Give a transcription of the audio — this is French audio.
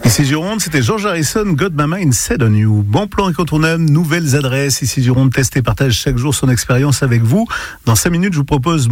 Ici Gironde, c'était George Harrison, Got My Mind Set on You. Bon plan incontournable, nouvelles adresses. Ici Gironde teste et partage chaque jour son expérience avec vous. Dans 5 minutes, je vous propose